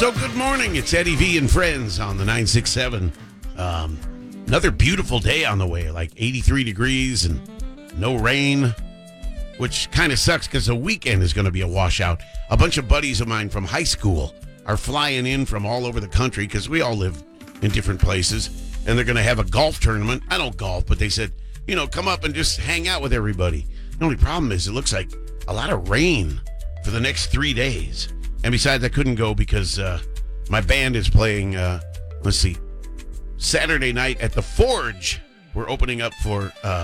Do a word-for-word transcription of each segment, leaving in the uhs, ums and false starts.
So good morning. It's Eddie V and Friends on the nine six seven. Um, another beautiful day on the way, like eighty-three degrees and no rain, which kind of sucks because the weekend is going to be a washout. A bunch of buddies of mine from high school are flying in from all over the country because we all live in different places, and they're going to have a golf tournament. I don't golf, but they said, you know, come up and just hang out with everybody. The only problem is it looks like a lot of rain for the next three days. And besides, I couldn't go because uh, my band is playing, uh, let's see, Saturday night at the Forge. We're opening up for uh,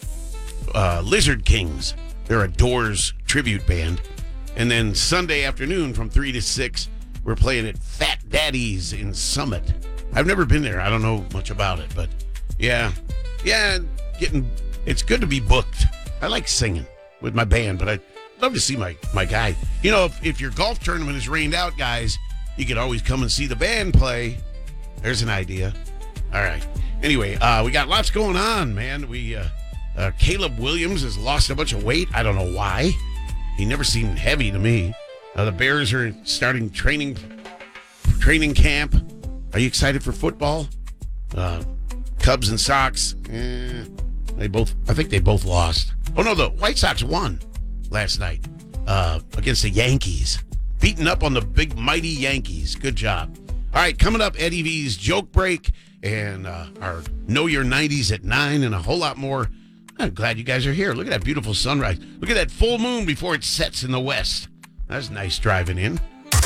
uh, Lizard Kings. They're a Doors tribute band. And then Sunday afternoon from three to six, we're playing at Fat Daddy's in Summit. I've never been there. I don't know much about it. But, yeah, yeah, getting it's good to be booked. I like singing with my band, but I... love to see my, my guy. You know, if, if your golf tournament is rained out, guys, you could always come and see the band play. There's an idea. All right. Anyway, uh, we got lots going on, man. We uh, uh, Caleb Williams has lost a bunch of weight. I don't know why. He never seemed heavy to me. Uh, the Bears are starting training training camp. Are you excited for football? Uh, Cubs and Sox. Eh, they both. I think they both lost. Oh no, the White Sox won last night uh, against the Yankees. Beating up on the big, mighty Yankees. Good job. All right, coming up, Eddie V's Joke Break and uh, our Know Your nineties at nine and a whole lot more. I'm glad you guys are here. Look at that beautiful sunrise. Look at that full moon before it sets in the west. That's nice driving in.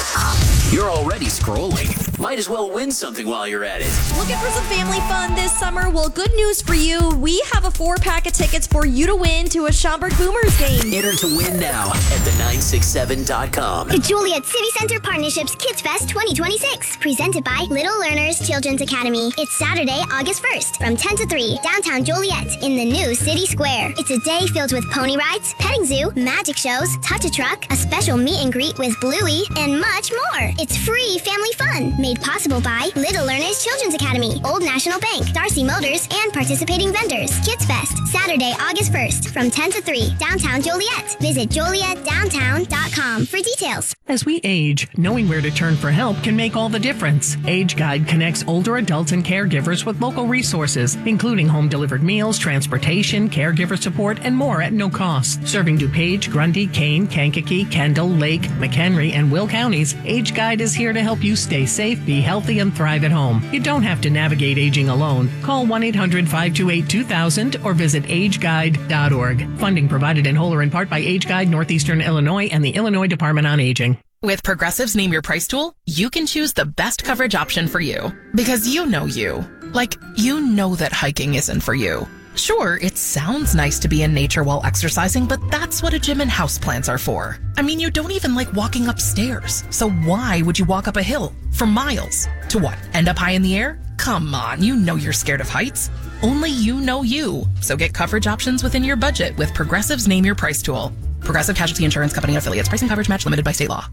You're already scrolling. Might as well win something while you're at it. Looking for some family fun this summer? Well, good news for you. We have a four-pack of tickets for you to win to a Schaumburg Boomers game. Enter to win now at the nine six seven dot com. The Joliet City Center Partnerships Kids Fest twenty twenty-six, presented by Little Learners Children's Academy. It's Saturday, August first, from ten to three, downtown Joliet, in the new City Square. It's a day filled with pony rides, petting zoo, magic shows, touch-a-truck, a special meet and greet with Bluey, and much more. It's free family fun, made possible by Little Learners Children's Academy, Old National Bank, Darcy Motors, and participating vendors. Kids Fest, Saturday, August first, from ten to three, downtown Joliet. Visit joliet downtown dot com for details. As we age, knowing where to turn for help can make all the difference. Age Guide connects older adults and caregivers with local resources, including home-delivered meals, transportation, caregiver support, and more at no cost. Serving DuPage, Grundy, Kane, Kankakee, Kendall, Lake, McHenry, and Will counties, Age Guide is here to help you stay safe, be healthy, and thrive at home. You don't have to navigate aging alone. Call one eight hundred five two eight two thousand or visit age guide dot org. Funding provided in whole or in part by Age Guide Northeastern Illinois and the Illinois Department on Aging. With Progressive's Name Your Price tool, you can choose the best coverage option for you. Because you know you. Like, you know that hiking isn't for you. Sure, it sounds nice to be in nature while exercising, but that's what a gym and houseplants are for. I mean, you don't even like walking upstairs. So why would you walk up a hill for miles? To what, end up high in the air? Come on, you know you're scared of heights. Only you know you. So get coverage options within your budget with Progressive's Name Your Price tool. Progressive Casualty Insurance Company affiliates. Pricing coverage match limited by state law.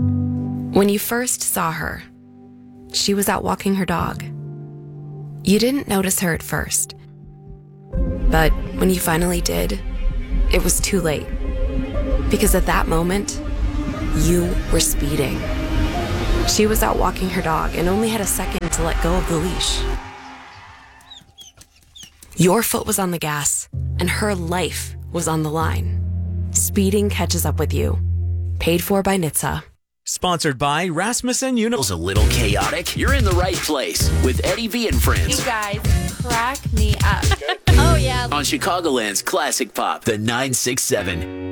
When you first saw her, she was out walking her dog. You didn't notice her at first. But when you finally did, it was too late. Because at that moment, you were speeding. She was out walking her dog and only had a second to let go of the leash. Your foot was on the gas, and her life was on the line. Speeding catches up with you. Paid for by N H T S A. Sponsored by Rasmussen Universal. A little chaotic? You're in the right place with Eddie V and Friends. You guys crack me up. Oh, yeah. On Chicagoland's Classic Pop, the nine six seven.